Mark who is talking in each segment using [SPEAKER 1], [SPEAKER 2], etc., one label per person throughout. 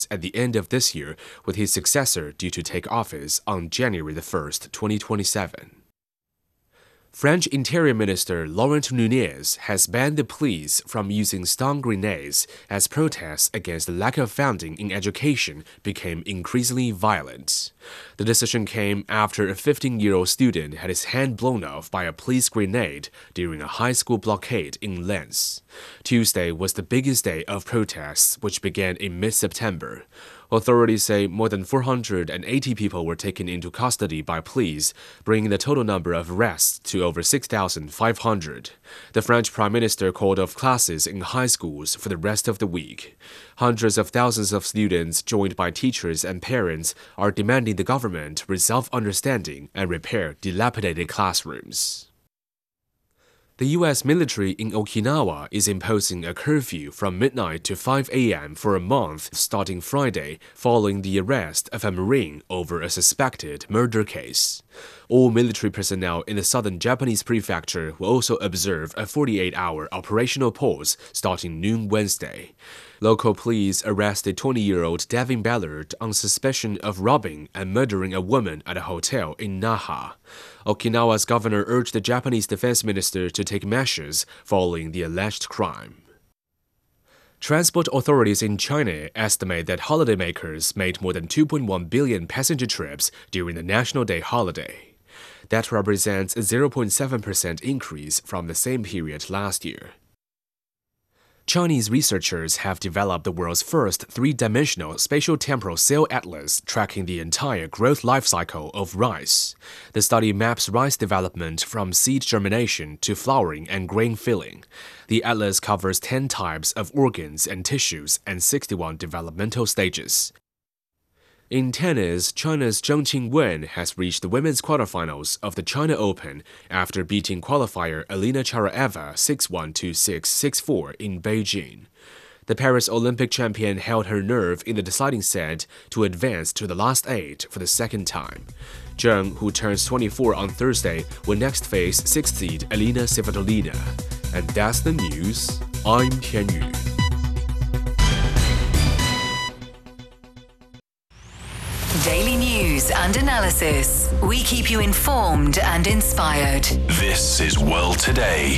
[SPEAKER 1] at the end of this year, with his successor due to take office on January 1st, 2027. French Interior Minister Laurent Nunez has banned the police from using stun grenades as protests against the lack of funding in education became increasingly violent. The decision came after a 15-year-old student had his hand blown off by a police grenade during a high school blockade in Lens. Tuesday was the biggest day of protests, which began in mid-September. Authorities say more than 480 people were taken into custody by police, bringing the total number of arrests to over 6,500. The French Prime Minister called off classes in high schools for the rest of the week. Hundreds of thousands of students, joined by teachers and parents, are demanding the government resolve understanding and repair dilapidated classrooms. The U.S. military in Okinawa is imposing a curfew from midnight to 5 a.m. for a month starting Friday, following the arrest of a Marine over a suspected murder case. All military personnel in the southern Japanese prefecture will also observe a 48-hour operational pause starting noon Wednesday. Local police arrested 20-year-old Devin Ballard on suspicion of robbing and murdering a woman at a hotel in Naha. Okinawa's governor urged the Japanese defense minister to take measures following the alleged crime. Transport authorities in China estimate that holidaymakers made more than 2.1 billion passenger trips during the National Day holiday. That represents a 0.7% increase from the same period last year. Chinese researchers have developed the world's first three-dimensional spatial-temporal cell atlas tracking the entire growth life cycle of rice. The study maps rice development from seed germination to flowering and grain filling. The atlas covers 10 types of organs and tissues and 61 developmental stages. In tennis, China's Zheng Qinwen has reached the women's quarterfinals of the China Open after beating qualifier Elena Charaeva 6-1 to 6-6-4 in Beijing. The Paris Olympic champion held her nerve in the deciding set to advance to the last 8 for the second time. Zheng, who turns 24 on Thursday, will next face 6th seed Elena Svitolina. And that's the news. I'm Tian Yu.
[SPEAKER 2] Daily news and analysis. We keep you informed and inspired.
[SPEAKER 3] This is World Today.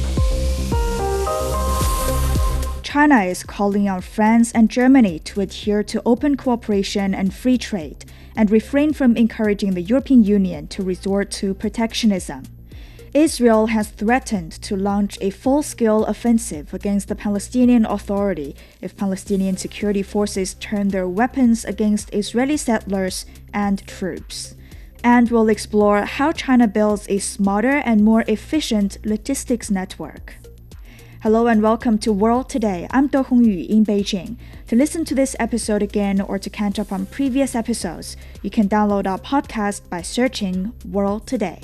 [SPEAKER 4] China is calling on France and Germany to adhere to open cooperation and free trade, and refrain from encouraging the European Union to resort to protectionism. Israel has threatened to launch a full-scale offensive against the Palestinian Authority if Palestinian security forces turn their weapons against Israeli settlers and troops. And we'll explore how China builds a smarter and more efficient logistics network. Hello and welcome to World Today. I'm Do Hongyu in Beijing. To listen to this episode again or to catch up on previous episodes, you can download our podcast by searching World Today.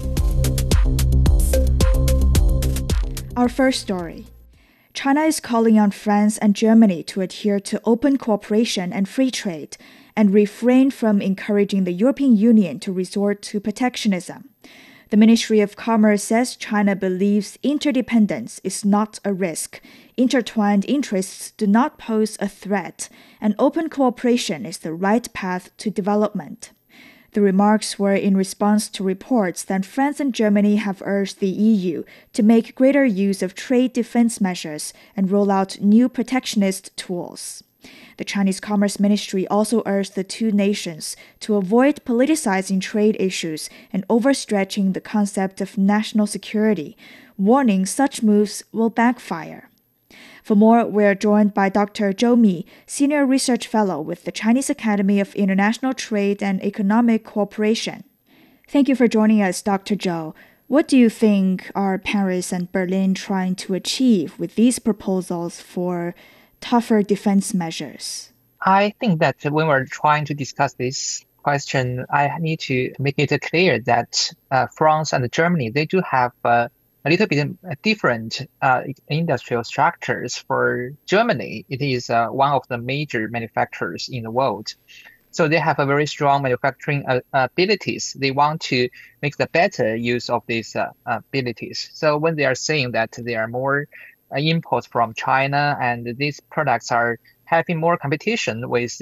[SPEAKER 4] Our first story. China is calling on France and Germany to adhere to open cooperation and free trade and refrain from encouraging the European Union to resort to protectionism. The Ministry of Commerce says China believes interdependence is not a risk, intertwined interests do not pose a threat, and open cooperation is the right path to development. The remarks were in response to reports that France and Germany have urged the EU to make greater use of trade defense measures and roll out new protectionist tools. The Chinese Commerce Ministry also urged the two nations to avoid politicizing trade issues and overstretching the concept of national security, warning such moves will backfire. For more, we're joined by Dr. Zhou Mi, Senior Research Fellow with the Chinese Academy of International Trade and Economic Cooperation. Thank you for joining us, Dr. Zhou. What do you think are Paris and Berlin trying to achieve with these proposals for tougher defense measures?
[SPEAKER 5] I think that when we're trying to discuss this question, I need to make it clear that France and Germany, they do have a little bit different industrial structures. For Germany, it is one of the major manufacturers in the world. So they have a very strong manufacturing abilities. They want to make the better use of these abilities. So when they are saying that there are more imports from China and these products are having more competition with